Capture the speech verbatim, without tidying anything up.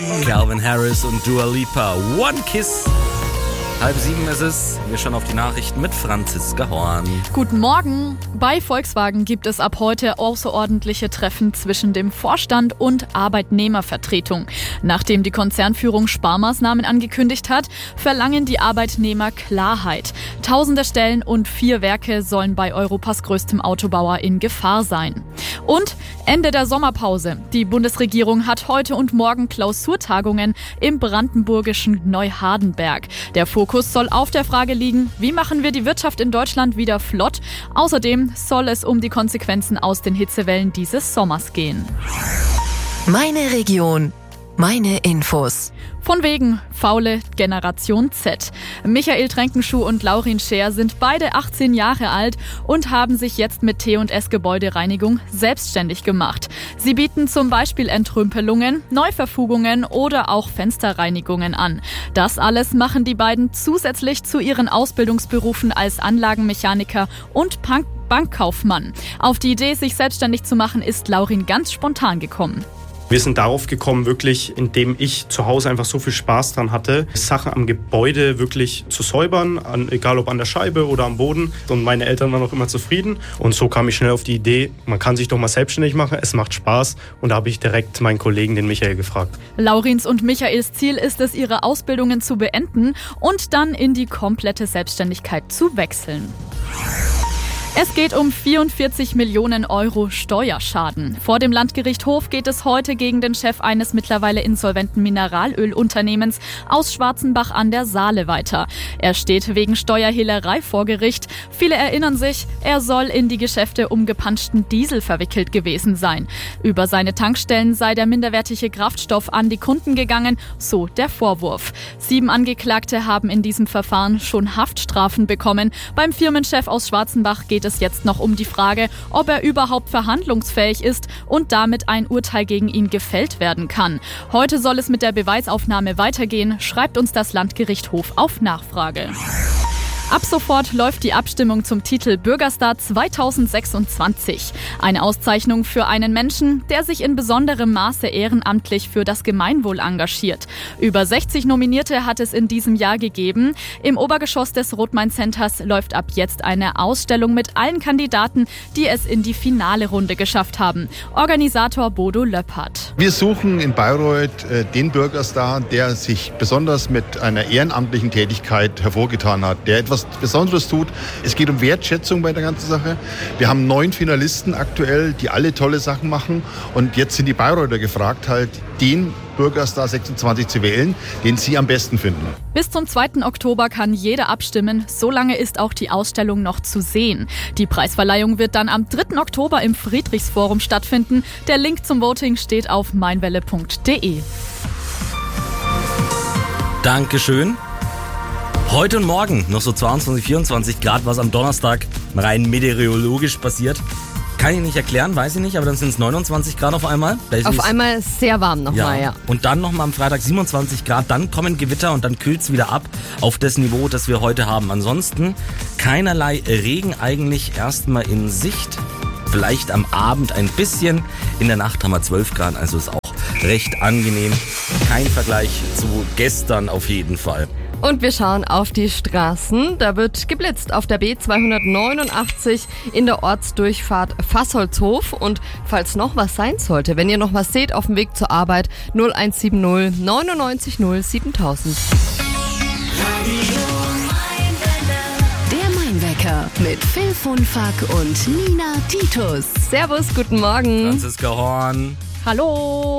Calvin Harris und Dua Lipa. One Kiss. Halb sieben ist es. Wir schauen auf die Nachrichten mit Franziska Horn. Guten Morgen. Bei Volkswagen gibt es ab heute außerordentliche Treffen zwischen dem Vorstand und Arbeitnehmervertretung. Nachdem die Konzernführung Sparmaßnahmen angekündigt hat, verlangen die Arbeitnehmer Klarheit. Tausende Stellen und vier Werke sollen bei Europas größtem Autobauer in Gefahr sein. Und Ende der Sommerpause. Die Bundesregierung hat heute und morgen Klausurtagungen im brandenburgischen Neuhardenberg. Der Fokus soll auf der Frage liegen, wie machen wir die Wirtschaft in Deutschland wieder flott? Außerdem soll es um die Konsequenzen aus den Hitzewellen dieses Sommers gehen. Meine Region. Meine Infos. Von wegen faule Generation Z. Michael Tränkenschuh und Laurin Scheer sind beide achtzehn Jahre alt und haben sich jetzt mit T und S Gebäudereinigung selbstständig gemacht. Sie bieten zum Beispiel Entrümpelungen, Neuverfugungen oder auch Fensterreinigungen an. Das alles machen die beiden zusätzlich zu ihren Ausbildungsberufen als Anlagenmechaniker und Punk- Bankkaufmann. Auf die Idee, sich selbstständig zu machen, ist Laurin ganz spontan gekommen. Wir sind darauf gekommen, wirklich, indem ich zu Hause einfach so viel Spaß dran hatte, Sachen am Gebäude wirklich zu säubern, an, egal ob an der Scheibe oder am Boden. Und meine Eltern waren auch immer zufrieden. Und so kam ich schnell auf die Idee, man kann sich doch mal selbstständig machen, es macht Spaß. Und da habe ich direkt meinen Kollegen, den Michael, gefragt. Laurins und Michaels Ziel ist es, ihre Ausbildungen zu beenden und dann in die komplette Selbstständigkeit zu wechseln. Es geht um vierundvierzig Millionen Euro Steuerschaden. Vor dem Landgericht Hof geht es heute gegen den Chef eines mittlerweile insolventen Mineralölunternehmens aus Schwarzenbach an der Saale weiter. Er steht wegen Steuerhehlerei vor Gericht. Viele erinnern sich, er soll in die Geschäfte um gepanschten Diesel verwickelt gewesen sein. Über seine Tankstellen sei der minderwertige Kraftstoff an die Kunden gegangen, so der Vorwurf. Sieben Angeklagte haben in diesem Verfahren schon Haftstrafen bekommen. Beim Firmenchef aus Schwarzenbach geht es jetzt noch um die Frage, ob er überhaupt verhandlungsfähig ist und damit ein Urteil gegen ihn gefällt werden kann. Heute soll es mit der Beweisaufnahme weitergehen, schreibt uns das Landgericht Hof auf Nachfrage. Ab sofort läuft die Abstimmung zum Titel Bürgerstar zweitausendsechsundzwanzig. Eine Auszeichnung für einen Menschen, der sich in besonderem Maße ehrenamtlich für das Gemeinwohl engagiert. Über sechzig Nominierte hat es in diesem Jahr gegeben. Im Obergeschoss des Rothmain-Centers läuft ab jetzt eine Ausstellung mit allen Kandidaten, die es in die finale Runde geschafft haben. Organisator Bodo Löppert. Wir suchen in Bayreuth äh, den Bürgerstar, der sich besonders mit einer ehrenamtlichen Tätigkeit hervorgetan hat, der etwas Besonderes tut. Es geht um Wertschätzung bei der ganzen Sache. Wir haben neun Finalisten aktuell, die alle tolle Sachen machen. Und jetzt sind die Bayreuther gefragt, halt den Bürgerstar sechsundzwanzig zu wählen, den sie am besten finden. Bis zum zweiten Oktober kann jeder abstimmen. So lange ist auch die Ausstellung noch zu sehen. Die Preisverleihung wird dann am dritten Oktober im Friedrichsforum stattfinden. Der Link zum Voting steht auf meinwelle punkt de. Dankeschön. Heute und morgen noch so zweiundzwanzig, vierundzwanzig Grad, was am Donnerstag rein meteorologisch passiert. Kann ich nicht erklären, weiß ich nicht, aber dann sind es neunundzwanzig Grad auf einmal. Das auf ist, einmal sehr warm nochmal, ja. ja. Und dann nochmal am Freitag siebenundzwanzig Grad, dann kommen Gewitter und dann kühlt es wieder ab auf das Niveau, das wir heute haben. Ansonsten keinerlei Regen eigentlich erstmal in Sicht. Vielleicht am Abend ein bisschen. In der Nacht haben wir zwölf Grad, also ist auch recht angenehm. Kein Vergleich zu gestern auf jeden Fall. Und wir schauen auf die Straßen. Da wird geblitzt auf der B zweihundertneunundachtzig in der Ortsdurchfahrt Fassholzhof. Und falls noch was sein sollte, wenn ihr noch was seht auf dem Weg zur Arbeit, null eins sieben null neunundneunzig null siebentausend. Der Mainwecker mit Phil Funfack und Nina Titus. Servus, guten Morgen. Franziska Horn. Hallo!